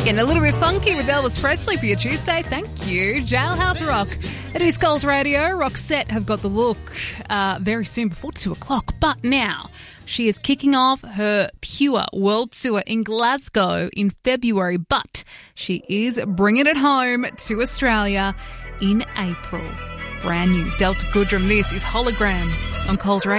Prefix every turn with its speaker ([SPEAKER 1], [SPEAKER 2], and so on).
[SPEAKER 1] Getting a little bit funky with Elvis Presley for your Tuesday. Thank you. Jailhouse Rock. It is Coles Radio. Roxette have got the look very soon before 2 o'clock. But now she is kicking off her Pure World Tour in Glasgow in February. But she is bringing it home to Australia in April. Brand new Delta Goodrem. This is Hologram on Coles Radio.